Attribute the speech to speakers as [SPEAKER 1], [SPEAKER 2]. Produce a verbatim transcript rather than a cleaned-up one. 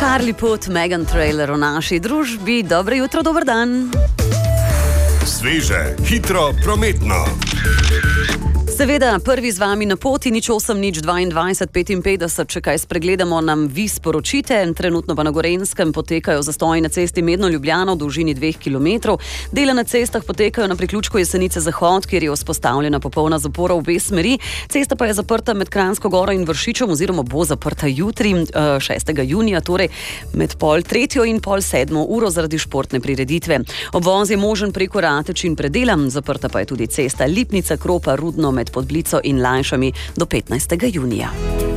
[SPEAKER 1] Charlie Puth, Megan Trainor v naši družbi. Dobro jutro, dober dan.
[SPEAKER 2] Sveže, hitro, prometno.
[SPEAKER 1] Seveda, prvi z vami na poti, nič osem, nič dvaindvajset, petinpetdeset, če kaj spregledamo, nam vi sporočite. Trenutno pa na Gorenjskem potekajo zastoji na cesti Medno-Ljubljana v dolžini dveh kilometrov. Dela na cestah potekajo na priključku Jesenice-Zahod, kjer je vzpostavljena popolna zapora v obe smeri. Cesta pa je zaprta med Kranjsko Goro in Vršičem oziroma bo zaprta jutri, šestega junija, torej med pol tretjo in pol sedmo uro zaradi športne prireditve. Obvoz je možen preko Rateč in Predela, zaprta pa je tudi cesta Lipnica, Kropa, Rudno med Podblico in Lajšami do petnajstega junija.